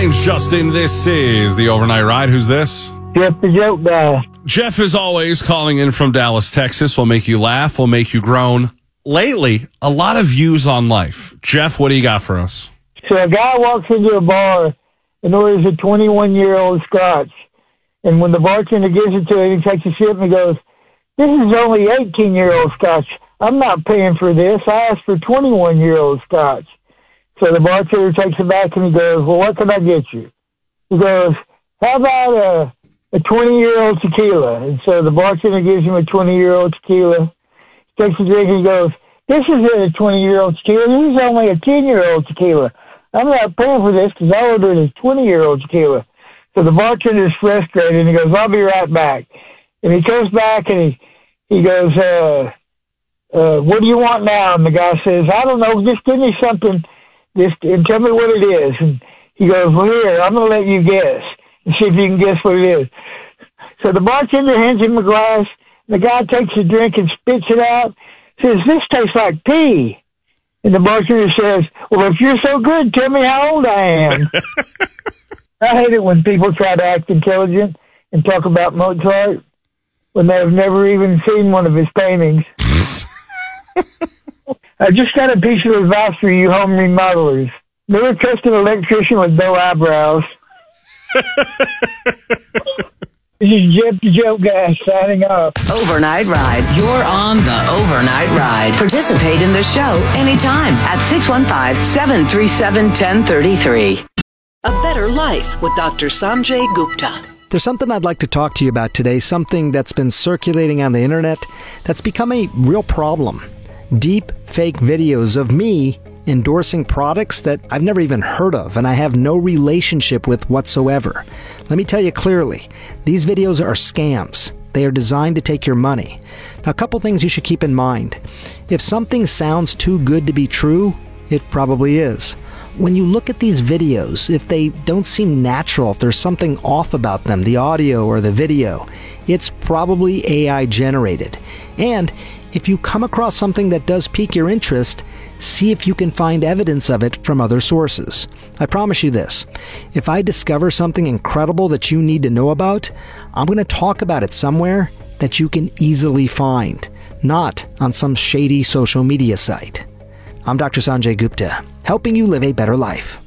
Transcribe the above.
name's Justin. This is the Overnight Ride. Who's this? Jeff the Joke Guy. Jeff is always calling in from Dallas, Texas. We'll make you laugh. We'll make you groan. Lately, a lot of views on life. Jeff, what do you got for us? So a guy walks into a bar and orders a 21-year-old scotch. And when the bartender gives it to him, he takes a sip and he goes, "This is only 18-year-old scotch. I'm not paying for this. I asked for 21-year-old scotch." So the bartender takes it back and he goes, "Well, what can I get you?" He goes, "How about a 20-year-old tequila?" And so the bartender gives him a 20-year-old tequila. He takes a drink and he goes, "This isn't a 20-year-old tequila. This is only a 10-year-old tequila. I'm not paying for this because I ordered a 20-year-old tequila." So the bartender is frustrated and he goes, "I'll be right back." And he comes back and he goes, "What do you want now?" And the guy says, "I don't know. Just give me something. And tell me what it is." And he goes, "Well, here, I'm going to let you guess and see if you can guess what it is." So the bartender hands him a glass. The guy takes a drink and spits it out. Says, "This tastes like pee." And the bartender says, "Well, if you're so good, tell me how old I am." I hate it when people try to act intelligent and talk about Mozart when they've never even seen one of his paintings. I just got a piece of advice for you home remodelers. Never trust an electrician with no eyebrows. This is Jeff the Joke Guy signing off. Overnight Ride. You're on the Overnight Ride. Participate in the show anytime at 615-737-1033. A Better Life with Dr. Sanjay Gupta. There's something I'd like to talk to you about today, something that's been circulating on the internet that's become a real problem. Deep fake videos of me endorsing products that I've never even heard of and I have no relationship with whatsoever. Let me tell you clearly, these videos are scams. They are designed to take your money. Now, a couple things you should keep in mind. If something sounds too good to be true, it probably is. When you look at these videos, if they don't seem natural, if there's something off about them, the audio or the video, it's probably AI generated. And if you come across something that does pique your interest, see if you can find evidence of it from other sources. I promise you this, if I discover something incredible that you need to know about, I'm going to talk about it somewhere that you can easily find, not on some shady social media site. I'm Dr. Sanjay Gupta, helping you live a better life.